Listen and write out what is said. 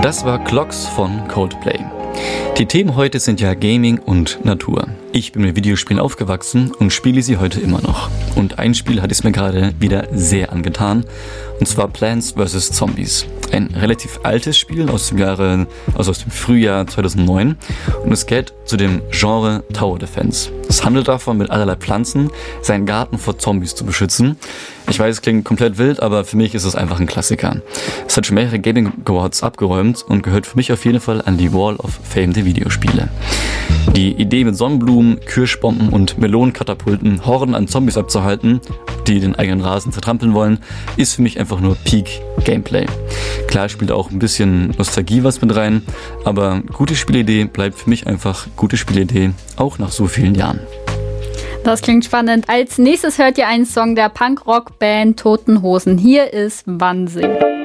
Das war Clocks von Coldplay. Die Themen heute sind ja Gaming und Natur. Ich bin mit Videospielen aufgewachsen und spiele sie heute immer noch. Und ein Spiel hat es mir gerade wieder sehr angetan, und zwar Plants vs. Zombies. Ein relativ altes Spiel aus dem Frühjahr 2009 und es gehört zu dem Genre Tower Defense. Es handelt davon, mit allerlei Pflanzen seinen Garten vor Zombies zu beschützen. Ich weiß, es klingt komplett wild, aber für mich ist es einfach ein Klassiker. Es hat schon mehrere Gaming Awards abgeräumt und gehört für mich auf jeden Fall an die Wall of Fame der Videospiele. Die Idee mit Sonnenblumen, Kirschbomben und Melonenkatapulten Horden an Zombies abzuhalten, die den eigenen Rasen zertrampeln wollen, ist für mich einfach nur Peak Gameplay. Klar spielt auch ein bisschen Nostalgie was mit rein, aber gute Spielidee bleibt für mich einfach gute Spielidee, auch nach so vielen Jahren. Das klingt spannend. Als nächstes hört ihr einen Song der Punkrock-Band Toten Hosen. Hier ist Wannsee.